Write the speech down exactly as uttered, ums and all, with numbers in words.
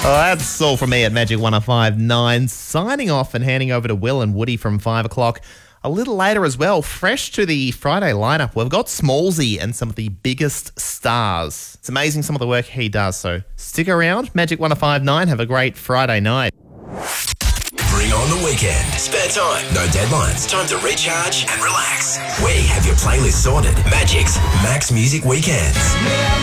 Well, that's all from me at Magic one oh five point nine. Signing off and handing over to Will and Woody from five o'clock. A little later as well, fresh to the Friday lineup, we've got Smallsy and some of the biggest stars. It's amazing some of the work he does, so stick around. Magic one oh five point nine, have a great Friday night. Bring on the weekend. Spare time, no deadlines, time to recharge and relax. We have your playlist sorted. Magic's Max Music Weekends.